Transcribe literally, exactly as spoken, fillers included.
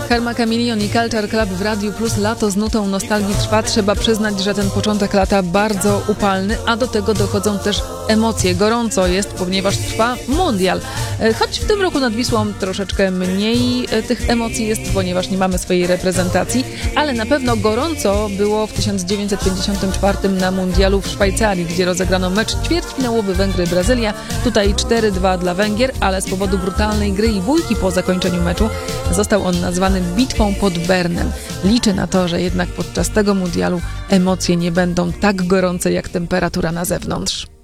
Karma Chameleon i Culture Club w Radiu Plus. Lato z nutą nostalgii trwa. Trzeba przyznać, że ten początek lata bardzo upalny, a do tego dochodzą też emocje. Gorąco jest, ponieważ trwa mundial. Choć w tym roku nad Wisłą troszeczkę mniej tych emocji jest, ponieważ nie mamy swojej reprezentacji, ale na pewno gorąco było w tysiąc dziewięćset pięćdziesiątym czwartym na mundialu w Szwajcarii, gdzie rozegrano mecz ćwierćfinałowy Węgry-Brazylia. Tutaj cztery dwa dla Węgier, ale z powodu brutalnej gry i bójki po zakończeniu meczu został on nazwany bitwą pod Bernem. Liczę na to, że jednak podczas tego mundialu emocje nie będą tak gorące jak temperatura na zewnątrz.